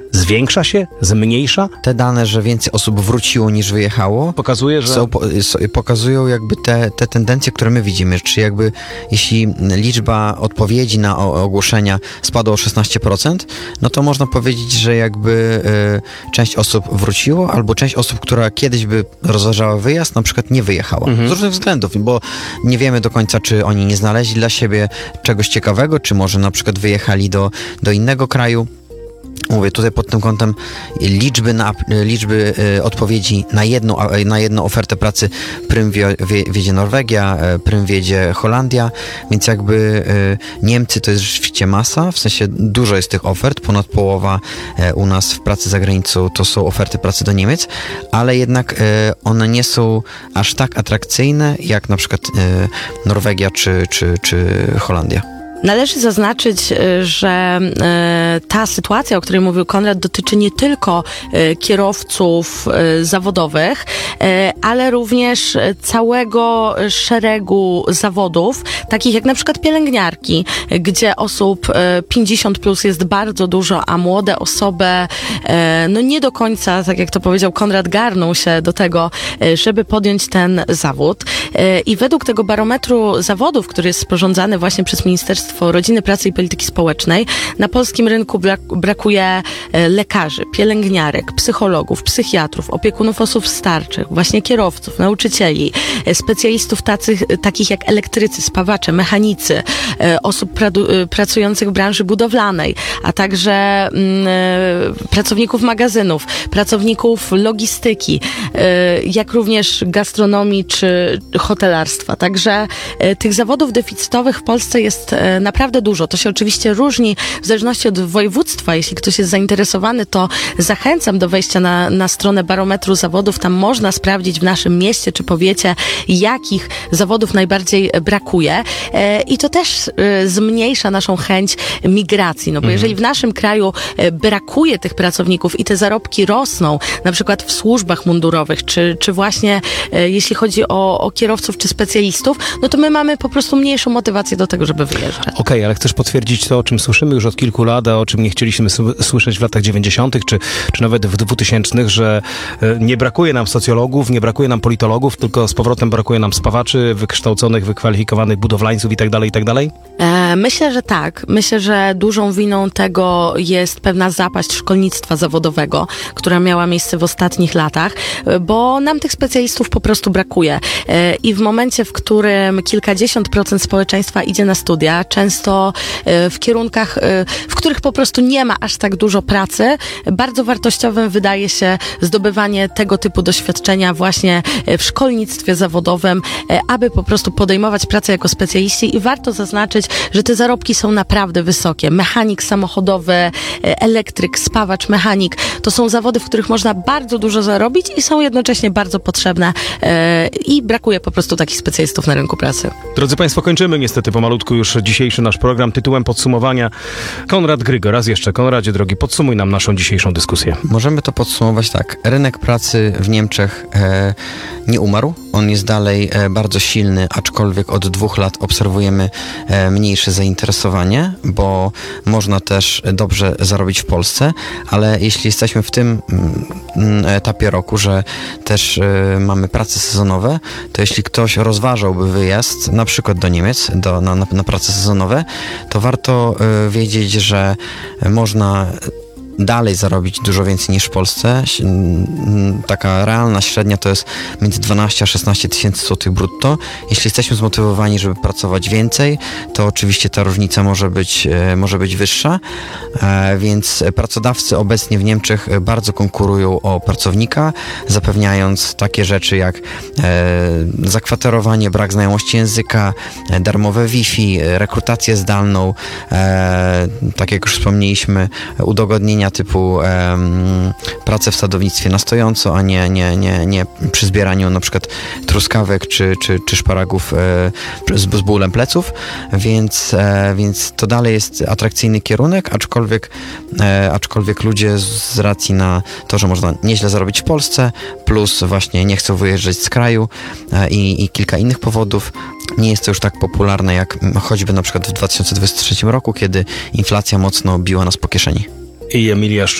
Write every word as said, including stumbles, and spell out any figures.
zwiększa się, zmniejsza? Te dane, że więcej osób wróciło niż wyjechało, Pokazuje, że... są, są, pokazują jakby te, te tendencje, które my widzimy. Czyli jakby jeśli liczba odpowiedzi na ogłoszenia spadła o szesnaście procent, no to można powiedzieć, że jakby y, część osób wróciło, albo część osób, która kiedyś by rozważała wyjazd, na przykład nie wyjechała. Mhm. Z różnych względów, bo nie wiemy do końca, czy oni nie znaleźli dla siebie czegoś ciekawego, czy może na przykład wyjechali do, do innego kraju. Mówię, tutaj pod tym kątem liczby, na, liczby y, odpowiedzi na jedną, na jedną ofertę pracy prym wie, wie, wiedzie Norwegia, y, prym wiedzie Holandia, więc jakby y, Niemcy to jest rzeczywiście masa, w sensie dużo jest tych ofert, ponad połowa y, u nas w pracy za granicą to są oferty pracy do Niemiec, ale jednak y, one nie są aż tak atrakcyjne jak na przykład y, Norwegia czy, czy, czy Holandia. Należy zaznaczyć, że ta sytuacja, o której mówił Konrad, dotyczy nie tylko kierowców zawodowych, ale również całego szeregu zawodów, takich jak na przykład pielęgniarki, gdzie osób pięćdziesiąt plus jest bardzo dużo, a młode osoby no nie do końca, tak jak to powiedział Konrad, garną się do tego, żeby podjąć ten zawód. I według tego barometru zawodów, który jest sporządzany właśnie przez Ministerstwo Rodziny, Pracy i Polityki Społecznej, na polskim rynku brak, brakuje lekarzy, pielęgniarek, psychologów, psychiatrów, opiekunów osób starszych, właśnie kierowców, nauczycieli, specjalistów tacy, takich jak elektrycy, spawacze, mechanicy, osób pra- pracujących w branży budowlanej, a także mm, pracowników magazynów, pracowników logistyki, jak również gastronomii czy hotelarstwa. Także tych zawodów deficytowych w Polsce jest naprawdę dużo. To się oczywiście różni w zależności od województwa. Jeśli ktoś jest zainteresowany, to zachęcam do wejścia na, na stronę barometru zawodów. Tam można sprawdzić w naszym mieście czy powiecie, jakich zawodów najbardziej brakuje. E, I to też e, zmniejsza naszą chęć migracji. No bo mhm. jeżeli w naszym kraju e, brakuje tych pracowników i te zarobki rosną, na przykład w służbach mundurowych, czy, czy właśnie e, jeśli chodzi o, o kierowców czy specjalistów, no to my mamy po prostu mniejszą motywację do tego, żeby wyjeżdżać. Okej, okay, ale chcesz potwierdzić to, o czym słyszymy już od kilku lat, a o czym nie chcieliśmy s- słyszeć w latach dziewięćdziesiątych czy, czy nawet w dwutysięcznych, że y, nie brakuje nam socjologów, nie brakuje nam politologów, tylko z powrotem brakuje nam spawaczy, wykształconych, wykwalifikowanych budowlańców i tak dalej, i tak dalej? E, myślę, że tak. Myślę, że dużą winą tego jest pewna zapaść szkolnictwa zawodowego, która miała miejsce w ostatnich latach, bo nam tych specjalistów po prostu brakuje. E, I w momencie, w którym kilkadziesiąt procent społeczeństwa idzie na studia, często w kierunkach, w których po prostu nie ma aż tak dużo pracy, bardzo wartościowym wydaje się zdobywanie tego typu doświadczenia właśnie w szkolnictwie zawodowym, aby po prostu podejmować pracę jako specjaliści i warto zaznaczyć, że te zarobki są naprawdę wysokie. Mechanik samochodowy, elektryk, spawacz, mechanik, to są zawody, w których można bardzo dużo zarobić i są jednocześnie bardzo potrzebne i brakuje po prostu takich specjalistów na rynku pracy. Drodzy Państwo, kończymy niestety pomalutku już dzisiejszy nasz program tytułem podsumowania. Konrad Grygo, raz jeszcze. Konradzie, drogi, podsumuj nam naszą dzisiejszą dyskusję. Możemy to podsumować tak. Rynek pracy w Niemczech e, nie umarł. On jest dalej e, bardzo silny, aczkolwiek od dwóch lat obserwujemy e, mniejsze zainteresowanie, bo można też dobrze zarobić w Polsce, ale jeśli jesteśmy w tym mm, etapie roku, że też e, mamy prace sezonowe, to jeśli ktoś rozważałby wyjazd na przykład do Niemiec, do, na, na, na prace sezonowe, to warto y, wiedzieć, że można dalej zarobić dużo więcej niż w Polsce. Taka realna średnia to jest między dwanaście a szesnaście tysięcy złotych brutto. Jeśli jesteśmy zmotywowani, żeby pracować więcej, to oczywiście ta różnica może być, może być wyższa, więc pracodawcy obecnie w Niemczech bardzo konkurują o pracownika, zapewniając takie rzeczy jak zakwaterowanie, brak znajomości języka, darmowe Wi-Fi, rekrutację zdalną, tak jak już wspomnieliśmy, udogodnienia typu um, pracę w sadownictwie na stojąco, a nie, nie, nie, nie przy zbieraniu na przykład truskawek czy, czy, czy szparagów e, z, z bólem pleców, więc, e, więc to dalej jest atrakcyjny kierunek, aczkolwiek, e, aczkolwiek ludzie z racji na to, że można nieźle zarobić w Polsce, plus właśnie nie chcą wyjeżdżać z kraju e, i, i kilka innych powodów, nie jest to już tak popularne jak choćby na przykład w dwa tysiące dwudziestym trzecim roku, kiedy inflacja mocno biła nas po kieszeni. I Emilia